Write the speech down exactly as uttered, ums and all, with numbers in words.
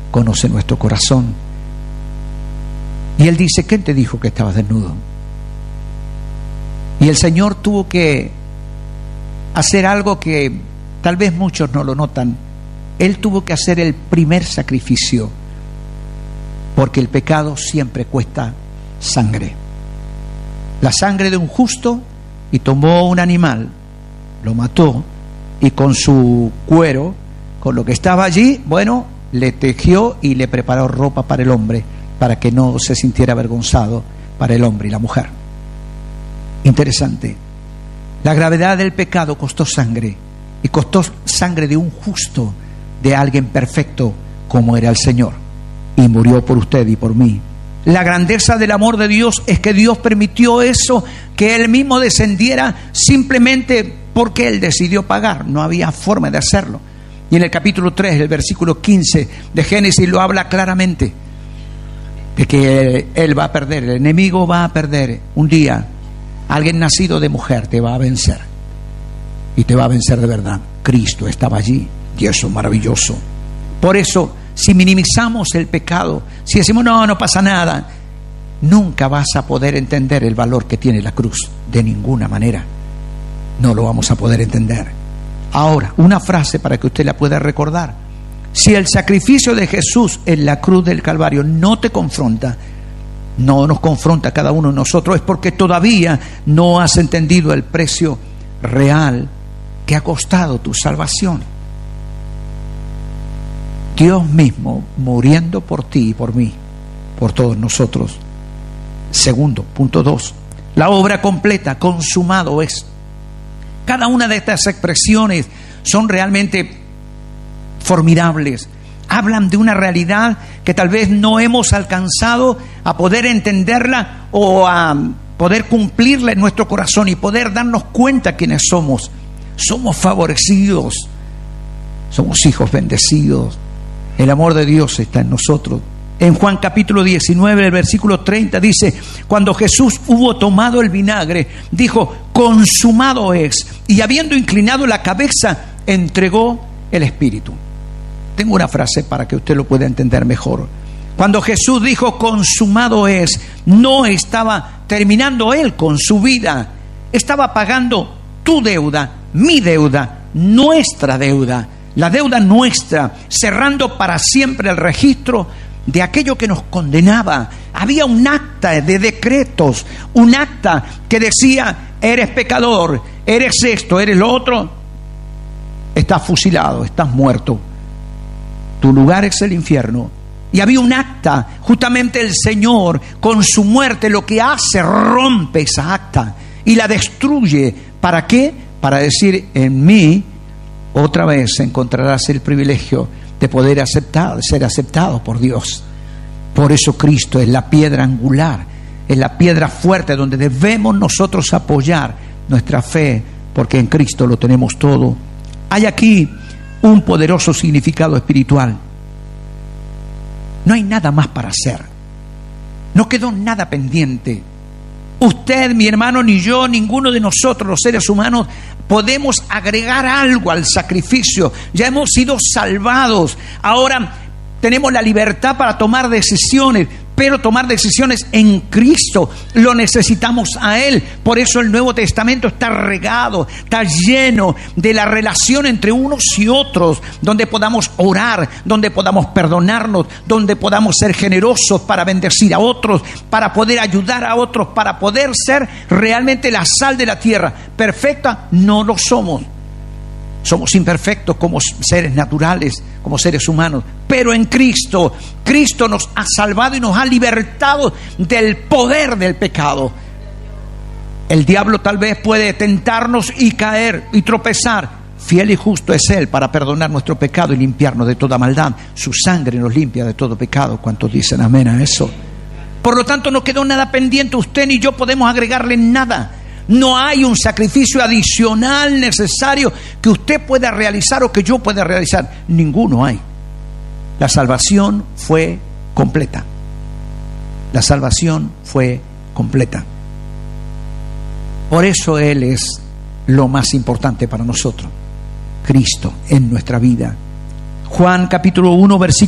conoce nuestro corazón. Y Él dice: ¿quién te dijo que estabas desnudo? Y el Señor tuvo que hacer algo que tal vez muchos no lo notan. Él tuvo que hacer el primer sacrificio, porque el pecado siempre cuesta sangre. La sangre de un justo, y tomó un animal, lo mató, y con su cuero, con lo que estaba allí, bueno, le tejió y le preparó ropa para el hombre, para que no se sintiera avergonzado para el hombre y la mujer. Interesante. La gravedad del pecado costó sangre, y costó sangre de un justo, de alguien perfecto como era el Señor, y murió por usted y por mí. La grandeza del amor de Dios es que Dios permitió eso, que Él mismo descendiera simplemente porque Él decidió pagar. No había forma de hacerlo. Y en el capítulo tres, el versículo quince de Génesis lo habla claramente, de que Él va a perder, el enemigo va a perder. Un día alguien nacido de mujer te va a vencer, y te va a vencer de verdad. Cristo estaba allí, y eso es maravilloso. Por eso, si minimizamos el pecado, si decimos no, no pasa nada, nunca vas a poder entender el valor que tiene la cruz. De ninguna manera. No lo vamos a poder entender. Ahora, una frase para que usted la pueda recordar. Si el sacrificio de Jesús en la cruz del Calvario no te confronta, no nos confronta a cada uno de nosotros, es porque todavía no has entendido el precio real que ha costado tu salvación. Dios mismo muriendo por ti y por mí, por todos nosotros. Segundo, punto dos, la obra completa, consumado es. Cada una de estas expresiones son realmente formidables. Hablan de una realidad que tal vez no hemos alcanzado a poder entenderla o a poder cumplirla en nuestro corazón y poder darnos cuenta quiénes somos. Somos favorecidos, somos hijos bendecidos. El amor de Dios está en nosotros. En Juan capítulo diecinueve, el versículo treinta dice: cuando Jesús hubo tomado el vinagre, dijo: consumado es. Y habiendo inclinado la cabeza, entregó el Espíritu. Tengo una frase para que usted lo pueda entender mejor. Cuando Jesús dijo consumado es, no estaba terminando Él con su vida. Estaba pagando tu deuda, mi deuda, nuestra deuda. La deuda nuestra, cerrando para siempre el registro de aquello que nos condenaba. Había un acta de decretos, un acta que decía: eres pecador, eres esto, eres lo otro, estás fusilado, estás muerto, tu lugar es el infierno. Y había un acta, justamente el Señor con su muerte lo que hace, rompe esa acta y la destruye. ¿Para qué? Para decir: en mí otra vez encontrarás el privilegio de poder aceptar, ser aceptado por Dios. Por eso Cristo es la piedra angular, es la piedra fuerte donde debemos nosotros apoyar nuestra fe, porque en Cristo lo tenemos todo. Hay aquí un poderoso significado espiritual. No hay nada más para hacer. No quedó nada pendiente. Usted, mi hermano, ni yo, ninguno de nosotros, los seres humanos, podemos agregar algo al sacrificio. Ya hemos sido salvados. Ahora tenemos la libertad para tomar decisiones, pero tomar decisiones en Cristo. Lo necesitamos a Él. Por eso el Nuevo Testamento está regado, está lleno de la relación entre unos y otros, donde podamos orar, donde podamos perdonarnos, donde podamos ser generosos para bendecir a otros, para poder ayudar a otros, para poder ser realmente la sal de la tierra. Perfecta no lo somos. Somos imperfectos como seres naturales, como seres humanos, pero en Cristo, Cristo nos ha salvado y nos ha libertado del poder del pecado. El diablo tal vez puede tentarnos y caer y tropezar. Fiel y justo es Él para perdonar nuestro pecado y limpiarnos de toda maldad. Su sangre nos limpia de todo pecado. ¿Cuántos dicen amén a eso? Por lo tanto, no quedó nada pendiente. Usted ni yo podemos agregarle nada. No hay un sacrificio adicional necesario que usted pueda realizar o que yo pueda realizar. Ninguno hay. La salvación fue completa. La salvación fue completa. Por eso Él es lo más importante para nosotros. Cristo en nuestra vida. Juan capítulo uno, versículo